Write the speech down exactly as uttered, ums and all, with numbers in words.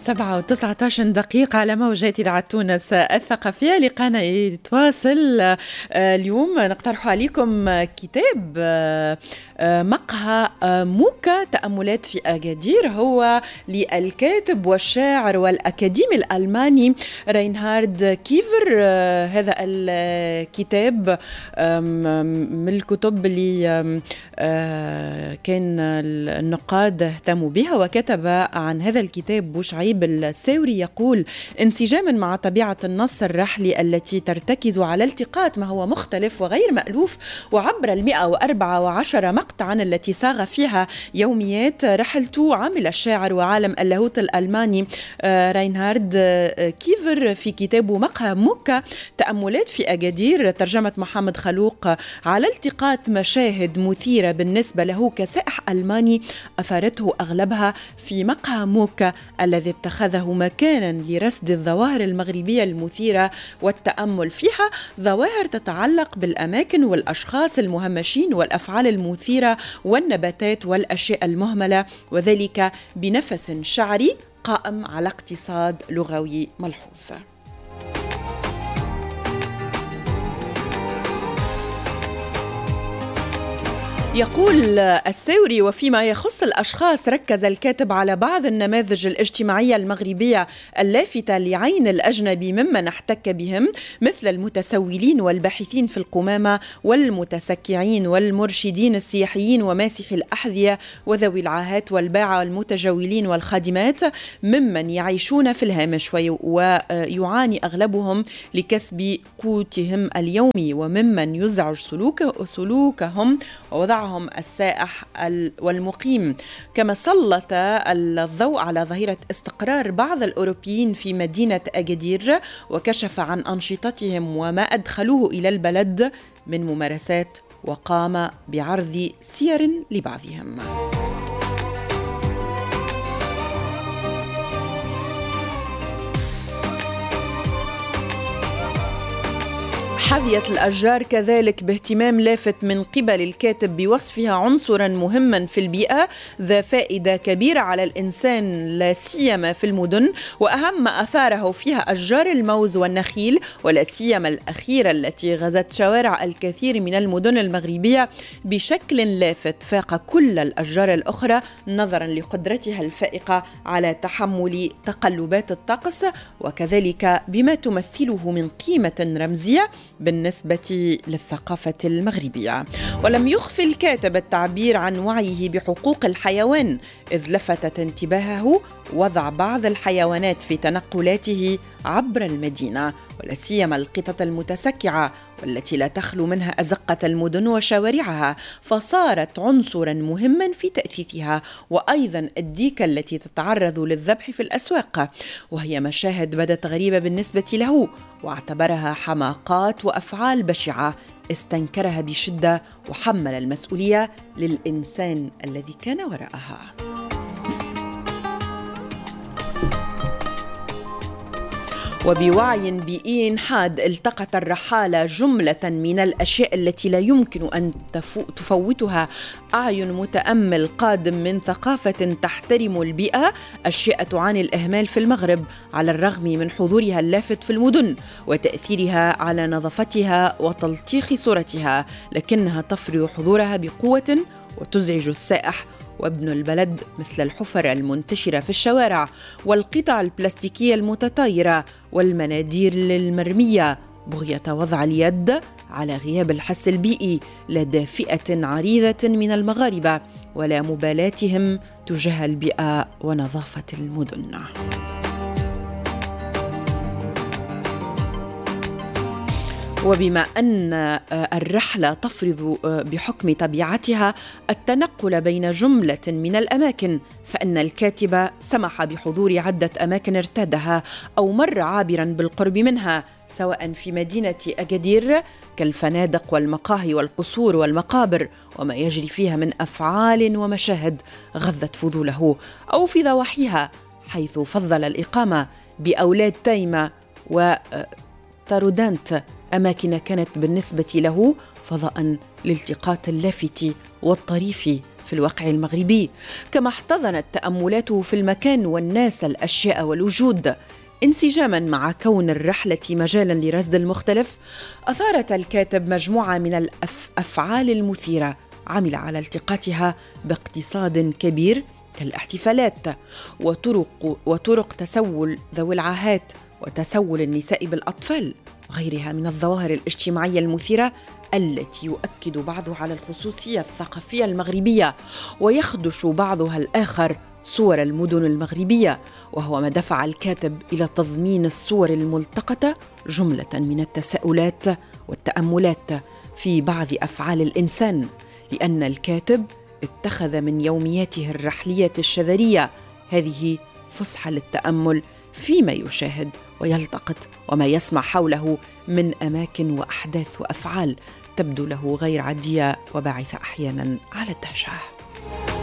سبعة وتسعة عشر دقيقة على موجات إذاعة تونس الثقافية. لقانا يتواصل اليوم. نقترح عليكم كتاب مقهى موكا تأملات في أكادير، هو للكاتب والشاعر والأكاديمي الألماني راينهارد كيفر. هذا الكتاب من الكتب اللي كان النقاد اهتموا بها، وكتب عن هذا الكتاب بوشعيب الساوري يقول: انسجاما مع طبيعة النص الرحلي التي ترتكز على التقاط ما هو مختلف وغير مألوف، وعبر المئة وأربعة وعشر مقطعا التي صاغ فيها يوميات رحلته، عمل الشاعر وعالم اللاهوت الألماني راينهارد كيفر في كتابه مقهى موكا تأملات في أكادير، ترجمة محمد خلوق، على التقاط مشاهد مثيرة بالنسبة له كسائح ألماني أثارته أغلبها في مقهى موكا الذي اتخذه مكانا لرصد الظواهر المغربية المثيرة والتأمل فيها، ظواهر تتعلق بالأماكن والأشخاص المهمشين والأفعال المثيرة والنباتات والأشياء المهملة، وذلك بنفس شعري قائم على اقتصاد لغوي ملحوظ. يقول الساوري: وفيما يخص الأشخاص ركز الكاتب على بعض النماذج الاجتماعية المغربية اللافتة لعين الأجنبي ممن احتك بهم، مثل المتسولين والباحثين في القمامة والمتسكعين والمرشدين السياحيين وماسحي الأحذية وذوي العاهات والباعة والمتجولين والخادمات، ممن يعيشون في الهامش ويعاني أغلبهم لكسب قوتهم اليومي، وممن يزعج سلوك سلوكهم ووضع السائح والمقيم. كما سلط الضوء على ظاهرة استقرار بعض الأوروبيين في مدينة أكادير، وكشف عن أنشطتهم وما أدخلوه إلى البلد من ممارسات، وقام بعرض سير لبعضهم. حظيت الأشجار كذلك باهتمام لافت من قبل الكاتب بوصفها عنصرا مهما في البيئة ذا فائدة كبيرة على الإنسان لا سيما في المدن، وأهم ما أثاره فيها أشجار الموز والنخيل، ولا سيما الأخيرة التي غزت شوارع الكثير من المدن المغربية بشكل لافت فاق كل الأشجار الأخرى، نظرا لقدرتها الفائقة على تحمل تقلبات الطقس، وكذلك بما تمثله من قيمة رمزية بالنسبة للثقافة المغربية. ولم يخفي الكاتب التعبير عن وعيه بحقوق الحيوان، إذ لفتت انتباهه وضع بعض الحيوانات في تنقلاته عبر المدينة، ولا سيما القطط المتسكعة والتي لا تخلو منها أزقة المدن وشوارعها، فصارت عنصرا مهما في تأثيثها، وأيضا الديكة التي تتعرض للذبح في الأسواق، وهي مشاهد بدت غريبة بالنسبة له، واعتبرها حماقات وأفعال بشعة استنكرها بشدة، وحمل المسؤولية للإنسان الذي كان وراءها. وبوعي بيئي حاد التقط الرحالة جملة من الأشياء التي لا يمكن أن تفوتها أعين متأمل قادم من ثقافة تحترم البيئة، أشياء تعاني الإهمال في المغرب على الرغم من حضورها اللافت في المدن وتأثيرها على نظافتها وتلطيخ صورتها، لكنها تفرض حضورها بقوة وتزعج السائح وابن البلد، مثل الحفر المنتشرة في الشوارع والقطع البلاستيكية المتطايرة والمناديل المرمية، بغية وضع اليد على غياب الحس البيئي لدى فئة عريضة من المغاربة ولا مبالاتهم تجاه البيئة ونظافة المدن. وبما أن الرحلة تفرض بحكم طبيعتها التنقل بين جملة من الأماكن، فإن الكاتب سمح بحضور عدة أماكن ارتادها أو مر عابرا بالقرب منها، سواء في مدينة أكادير كالفنادق والمقاهي والقصور والمقابر وما يجري فيها من أفعال ومشاهد غذت فضوله، أو في ضواحيها حيث فضل الإقامة بأولاد تايمة وتارودانت، أماكن كانت بالنسبة له فضاء لالتقاط اللافت والطريف في الواقع المغربي، كما احتضنت تأملاته في المكان والناس الأشياء والوجود. انسجاماً مع كون الرحلة مجالاً لرصد المختلف، أثارت الكاتب مجموعة من الأفعال المثيرة عمل على التقاطها باقتصاد كبير كالاحتفالات وطرق, وطرق تسول ذوي العاهات وتسول النساء بالأطفال وغيرها من الظواهر الاجتماعية المثيرة التي يؤكد بعضها على الخصوصية الثقافية المغربية ويخدش بعضها الآخر صور المدن المغربية، وهو ما دفع الكاتب إلى تضمين الصور الملتقطة جملة من التساؤلات والتأملات في بعض أفعال الإنسان، لأن الكاتب اتخذ من يومياته الرحلية الشذرية هذه فسحة للتأمل فيما يشاهد ويلتقط وما يسمع حوله من أماكن وأحداث وأفعال تبدو له غير عادية وباعثة أحياناً على الدهشة.